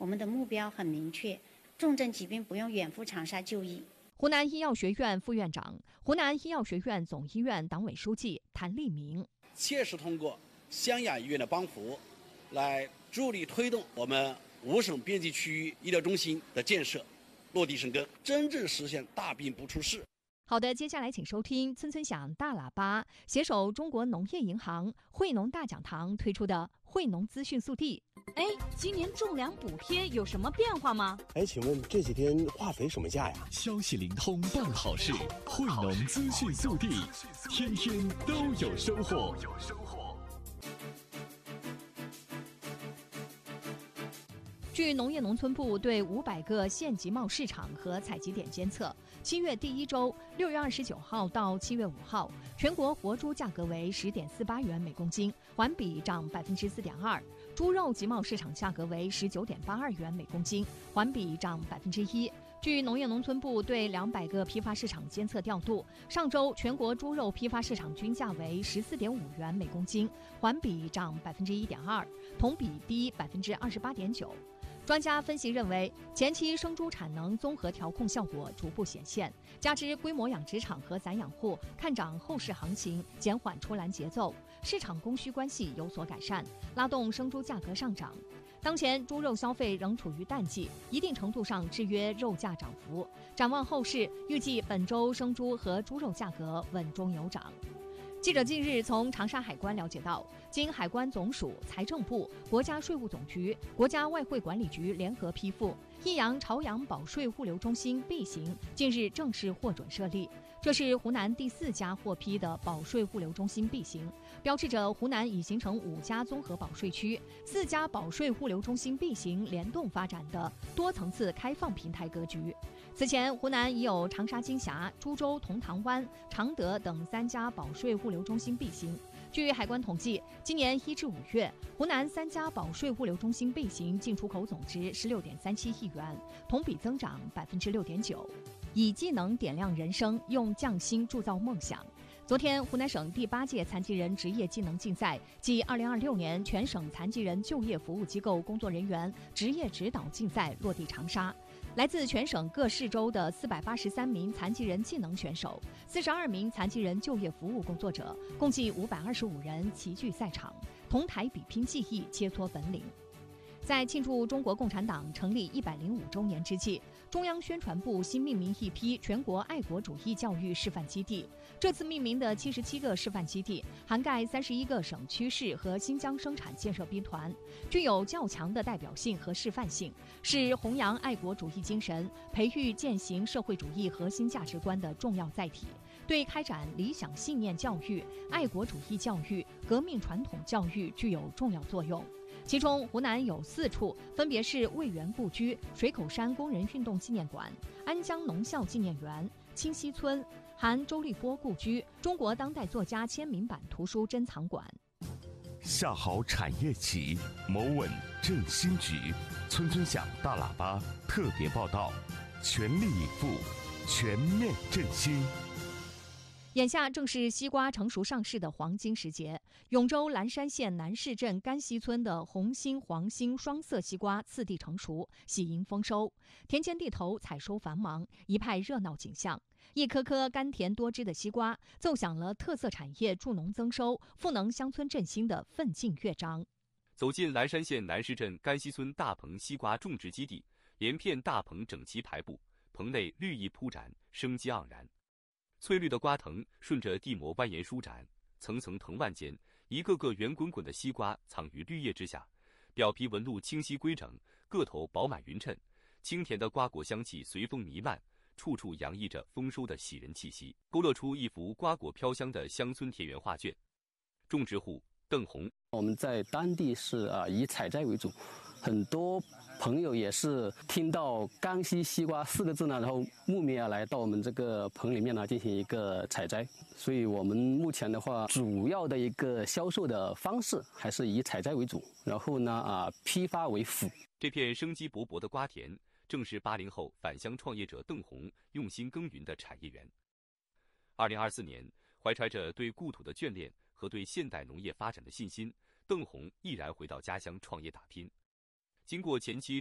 我们的目标很明确，重症疾病不用远赴长沙就医。 湖南医药学院副院长、湖南医药学院总医院党委书记谭立明， 切实通过湘雅医院的帮扶，来助力推动我们5省边级区域医疗中心的建设落地生根，真正实现大病不出事。 好的，接下来请收听村村响大喇叭携手中国农业银行、惠农大讲堂推出的惠农资讯速递。 哎，今年种粮补贴有什么变化吗？ 哎，请问这几天化肥什么价呀？ 消息灵通办好事，惠农资讯速递，天天都有收获。 据农业农村部对500个县集贸市场和采集点监测，7月第一周6月29号到7月5号，全国活猪价格为10.48元每公斤，环比涨4.2%；猪肉集贸市场价格为19.82元每公斤，环比涨1%。据农业农村部对200个批发市场监测调度，上周全国猪肉批发市场均价为14.5元每公斤，环比涨1.2%，同比低28.9%。专家分析认为，前期生猪产能综合调控效果逐步显现，加之规模养殖场和散养户看涨后市行情，减缓出栏节奏，市场供需关系有所改善，拉动生猪价格上涨。当前猪肉消费仍处于淡季，一定程度上制约肉价涨幅。展望后市，预计本周生猪和猪肉价格稳中有涨。记者近日从长沙海关了解到，经海关总署、财政部、国家税务总局、国家外汇管理局联合批复，益阳朝阳保税物流中心 B 型近日正式获准设立。这是湖南第4家获批的保税物流中心 B 型，标志着湖南已形成5家综合保税区、4家保税物流中心 B 型联动发展的多层次开放平台格局。此前，湖南已有长沙金峡、株洲同塘湾、常德等3家保税物流中心 B 型。据海关统计，今年1至5月，湖南3家保税物流中心 B 型进出口总值16.37亿元，同比增长6.9%。以技能点亮人生，用匠心铸造梦想。昨天，湖南省第8届残疾人职业技能竞赛暨2026年全省残疾人就业服务机构工作人员职业指导竞赛落地长沙。来自全省各市州的483名残疾人技能选手、42名残疾人就业服务工作者，共计525人齐聚赛场，同台比拼技艺，切磋本领。在庆祝中国共产党成立105周年之际，中央宣传部新命名一批全国爱国主义教育示范基地。这次命名的77个示范基地，涵盖31个省区市和新疆生产建设兵团，具有较强的代表性和示范性，是弘扬爱国主义精神、培育践行社会主义核心价值观的重要载体，对开展理想信念教育、爱国主义教育、革命传统教育具有重要作用。其中，湖南有4处，分别是魏源故居、水口山工人运动纪念馆、安江农校纪念园、清溪村、含周立波故居、中国当代作家签名版图书珍藏馆。 下好产业企，谋稳振兴局。村村响大喇叭特别报道，全力以赴，全面振兴。 眼下正是西瓜成熟上市的黄金时节，永州蓝山县南市镇甘溪村的红心、黄心双色西瓜次第成熟，喜迎丰收。田间地头采收繁忙，一派热闹景象。一颗颗甘甜多汁的西瓜，奏响了特色产业助农增收、赋能乡村振兴的奋进乐章。 走进蓝山县南市镇甘溪村大棚西瓜种植基地，连片大棚整齐排布，棚内绿意铺展，生机盎然。翠绿的瓜藤顺着地膜蜿蜒舒展，层层藤蔓间，一个个圆滚滚的西瓜藏于绿叶之下，表皮纹路清晰规整，个头饱满匀称，清甜的瓜果香气随风弥漫，处处洋溢着丰收的喜人气息，勾勒出一幅瓜果飘香的乡村田园画卷。种植户邓红， 我们在当地是以采摘为主，很多朋友也是听到甘溪西瓜4个字呢，然后慕名而来到我们这个棚里面呢进行一个采摘。所以我们目前的话，主要的一个销售的方式还是以采摘为主，然后呢批发为辅。 这片生机勃勃的瓜田，正是80后返乡创业者邓红用心耕耘的产业园。2024年，怀揣着对故土的眷恋和对现代农业发展的信心，邓红毅然回到家乡创业打拼。经过前期